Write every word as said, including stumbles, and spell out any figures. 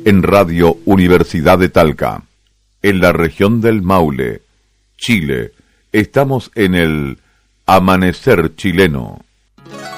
en Radio Universidad de Talca. En la región del Maule, Chile, estamos en el Amanecer Chileno.